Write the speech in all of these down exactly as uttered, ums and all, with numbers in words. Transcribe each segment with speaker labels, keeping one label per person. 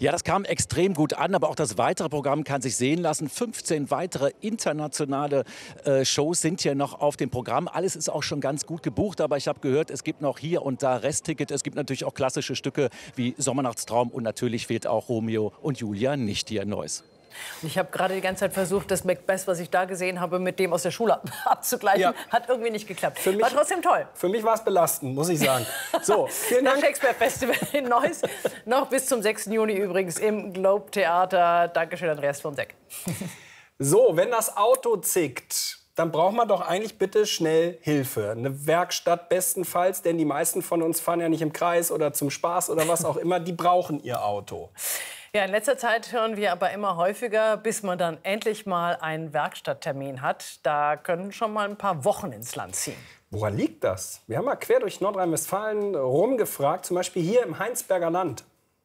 Speaker 1: Ja, das kam extrem gut an, aber auch das weitere Programm kann sich sehen lassen. fünfzehn weitere internationale äh, Shows sind hier noch auf dem Programm. Alles ist auch schon ganz gut gebucht, aber ich habe gehört, es gibt noch hier und da Restticket. Es gibt natürlich auch klassische Stücke wie Sommernachtstraum und natürlich fehlt auch Romeo und Julia nicht hier in Neuss.
Speaker 2: Ich habe gerade die ganze Zeit versucht, das Macbeth, was ich da gesehen habe, mit dem aus der Schule abzugleichen. Ja. Hat irgendwie nicht geklappt.
Speaker 3: Für mich,
Speaker 2: war trotzdem toll.
Speaker 3: Für mich war es belastend, muss ich sagen. So, vielen Dank.
Speaker 2: Das Shakespeare Festival in Neuss. Noch bis zum sechsten Juni übrigens im Globe Theater. Dankeschön, Andreas Fronzek.
Speaker 3: So, wenn das Auto zickt, dann braucht man doch eigentlich bitte schnell Hilfe. Eine Werkstatt bestenfalls, denn die meisten von uns fahren ja nicht im Kreis oder zum Spaß oder was auch immer. Die brauchen ihr Auto.
Speaker 2: Ja, in letzter Zeit hören wir aber immer häufiger, bis man dann endlich mal einen Werkstatttermin hat. Da können schon mal ein paar Wochen ins Land ziehen.
Speaker 3: Woran liegt das? Wir haben mal quer durch Nordrhein-Westfalen rumgefragt, zum Beispiel hier im Heinsberger Land.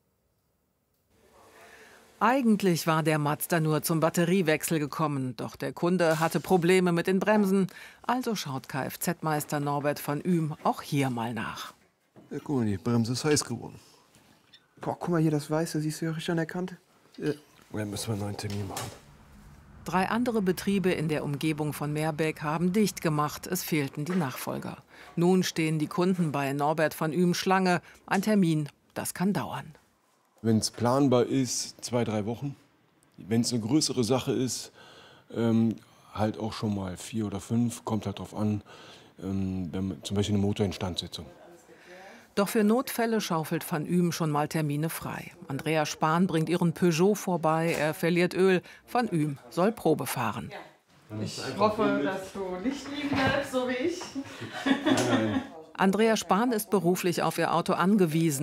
Speaker 4: Eigentlich war der Mazda nur zum Batteriewechsel gekommen, doch der Kunde hatte Probleme mit den Bremsen. Also schaut Kfz-Meister Norbert von Ühm auch hier mal nach.
Speaker 5: Ja, guck mal, die Bremse ist heiß geworden. Boah, guck mal hier, das Weiße, siehst du ja richtig an der Kante? Ja. Dann müssen wir einen neuen Termin machen.
Speaker 4: Drei andere Betriebe in der Umgebung von Meerbeck haben dicht gemacht. Es fehlten die Nachfolger. Nun stehen die Kunden bei Norbert von Ühm Schlange. Ein Termin, das kann dauern.
Speaker 5: Wenn es planbar ist, zwei, drei Wochen. Wenn es eine größere Sache ist, ähm, halt auch schon mal vier oder fünf. Kommt halt drauf an, ähm, wenn, zum Beispiel eine Motorinstandsetzung.
Speaker 4: Doch für Notfälle schaufelt van Ühm schon mal Termine frei. Andrea Spahn bringt ihren Peugeot vorbei, er verliert Öl. Van Ühm soll Probe fahren.
Speaker 6: Ich hoffe, dass du nicht liegen bleibst, so wie ich.
Speaker 4: Andrea Spahn ist beruflich auf ihr Auto angewiesen.